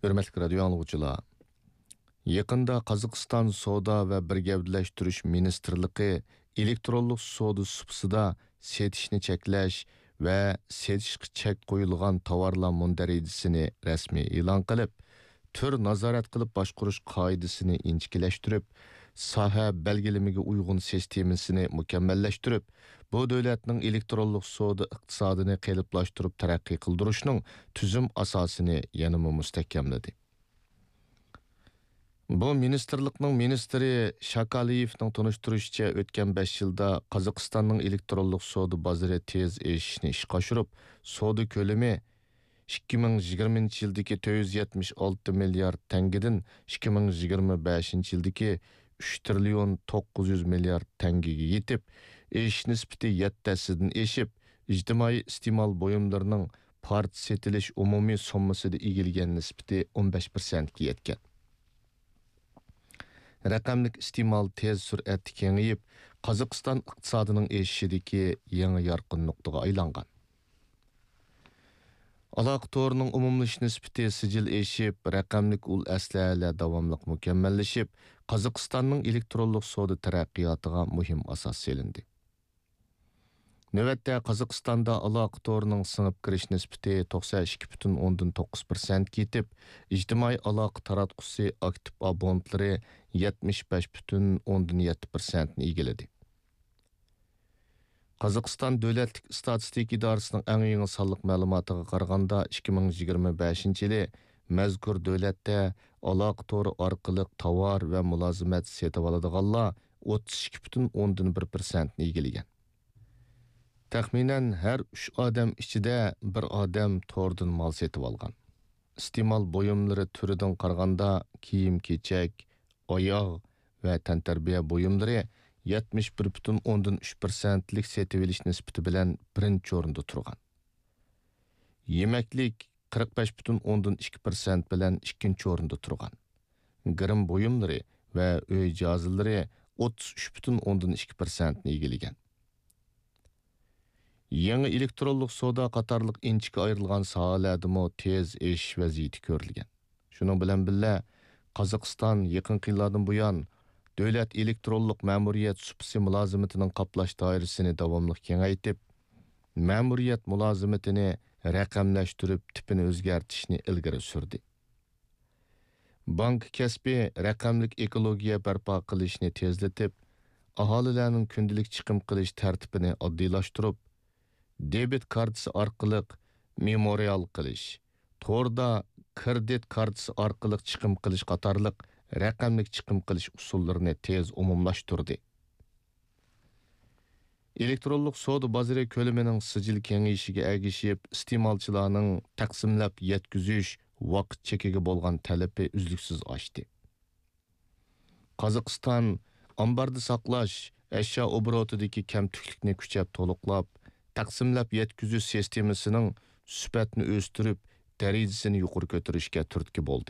Hürmetli radyo anlıqçılar. Yaqında Qozog'iston Savdo va birgavdlashtirish ministrligi elektronlik savdo subsida setishni cheklash va setishga chek qo'yilgan tovarlar mundarajasini rasmiy e'lon qilib, tür nazorat qilib boshqarish qoidasini inchikilashtirib, soha belgilamiga uyg'un sistemasini mukammallashtirib, bu davlatning elektronlik savdo iqtisodini qeliplashtirib taraqqiy qildirishning tuzum asosini yanada mustahkamladi. Bu ministerlikning ministri Shakaliyevning tunishtirishicha o'tgan 5 yilda Qozog'istonning elektronlik savdo bozori tez o'sishni ishga oshirib, savdo ko'lami 2020-yildagi 476 milliard tangadan 2025-yildagi 3 trillion 900 milliard tangaga yetib, ish nisbati 7-dan eshib, ijtimoiy iste'mol buyumlarining part setilish umumiy summasida egilgan nisbati 15% ga yetgan. Raqamlik iste'mol tez sur'atda kengayib, Qozog'iston iqtisodining o'sishidagi yangi yorqin nuqtaga aylangan. Aloqa to'rining umumlash nisbati sijil eshib, raqamlik ul aslahalar davomliq mukammallashib, Qozog'istonning elektronlik savdo taraqqiyotiga muhim asos selindi. Növətdə Qozog'istonda aloqa to'rining singib kirish nisbati 92,9% ketib, ijtimoiy aloqa taratqusi aktiv abonentlari 75,7% ni egiladi. Qozog'iston davlatlik statistika idorasining eng yangi sonliq ma'lumotiga qaraganda 2025-yili mazkur davlatda aloqa to'ri orqali tovar va mulozimat setib oladiganlar 32,1% ni egillagan. Taxminan har 3 odam ichida bir odam to'rdan mol setib olgan. Iste'mol buyumlari turidan qaraganda kiyim-kechak, oyoq va tantarbiya buyumlari 71,3%lik setib olish nisbati bilan birinchi o'rinda turgan. Yemaklik 45,2% bilan ikkinchi o'rinda turgan. Girim buyumlari va uy jihozlari 33,2% ni egillagan. Yangi elektronlik savdo qatorliq inchga ayrilgan sohalardami tez o'sish vaziyati ko'rilgan. Shuning bilan birga Qozog'iston yaqin yillardan buyon davlat elektronlik ma'muriyat subsi mulozimatining qoplash doirasini davomli kengaytib, ma'muriyat mulozimatini raqamlashtirib, tipini o'zgartirishni ilgari surdi. Bank kasbi raqamlik ekologiya barpo qilishni tezlatib, aholilarning kundalik chiqim qilish tartibini oddiylashtirib, debit kartasi orqali memorial qilish, to'rda kredit kartasi orqali chiqim qilish qatorliq raqamlik chiqim qilish usullarini tez umumlashtirdi. Elektronlik savdo bozori ko'lamining sijil kengayishiga ergishib, iste'molchilarning taqsimlab yetkazish vaqt chekiga bo'lgan talabi uzluksiz oshdi. Qozog'iston ambarda saqlash, ashyo obrotidagi kamtuklikni kuchab to'liqlab, taqsimlab yetkazish sistemasining sifatini o'stirib, darajasini yuqori ko'tarishga turtki bo'ldi.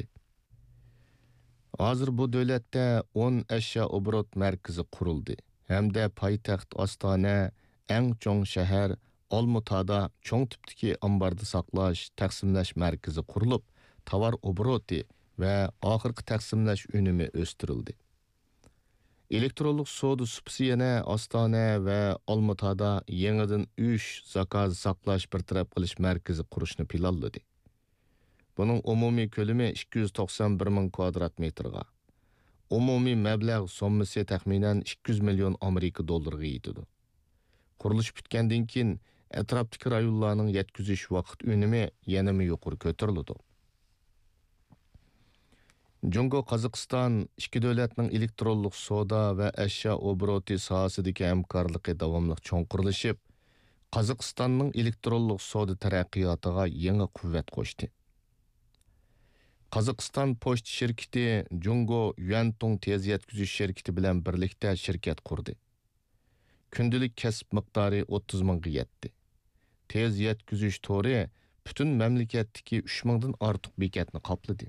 Hozir bu davlatda 10 ashyo obrot markazi qurildi. Hamda poytaxt Ostona, eng cho'ng shahar Olmutada cho'ng tipdagi ambarda saqlash, taqsimlash markazi qurilib, tovar obroti va oxirgi taqsimlash unumi o'stirildi. Elektronlik savdo subsi yana Ostona va Olmutada yangidan 3 zakaz saqlash bir taraf qilish markazi qurishni planladi. Buning umumiy ko'lami 291 ming kvadrat metrga. Umumiy mablag' summasi taxminan 200 million Amerika dollariga yetadi. Qurilish bitgandan keyin atrofdagi rayonlarning yetkazish vaqt unumi yana yuqori ko'tariladi. Jungo Qozog'iston ikki davlatning elektronlik savdo va ashyo obroti sohasidagi hamkorligi davomli cho'nqirilishib, Qozog'istonning elektronlik savdo taraqqiyotiga yangi quvvat qo'shdi. Qozog'iston pochta shirkati Jungo Yuantong tez yetkazish shirkati bilan birlikda shirkat qurdi. Kundalik kasb miqdori 30 mingga yetdi. Tez yetkazish to'ri butun mamlakatdagi 3 mingdan ortiq bekatni qopladi.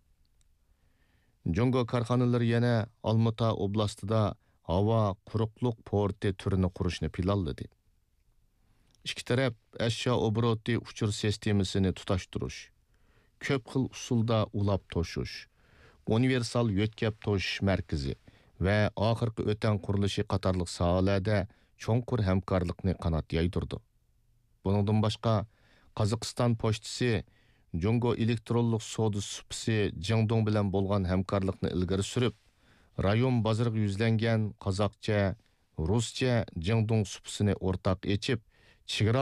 Jungo korxonalari yana Olmuta oblastida havo quruqliq porti turini qurishni planladi. Ikki taraf ashyo obroti uchur sistemasini tutashtirish, ko'p xil usulda ulab to'shish, universal yo'tkab to'shish markazi va oxirgi o'tan qurilishi qatorliq sohalarda cho'nqur hamkorlikni qanot yaydirdi. Buningdan boshqa Qozog'iston pochtasi Jungo elektronlik savdo supisi Jingdong bilan bo'lgan hamkorlikni ilgari surib, rayon bozoriga yuzlangan qozoqcha, ruscha Jingdong supisini o'rtaq echib, chegara